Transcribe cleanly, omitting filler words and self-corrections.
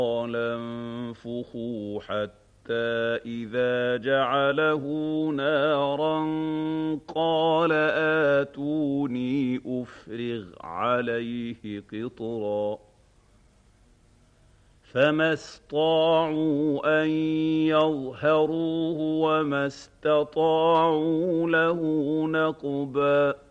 قَالَ انفُخُوا حَتَّىٰ إِذَا جَعَلَهُ نَارًا قَالَ آتُونِي أُفْرِغْ عَلَيْهِ قِطْرًا فَمَا اسْطَاعُوا أَن يَظْهَرُوهُ وَمَا اسْتَطَاعُوا لَهُ نَقْبًا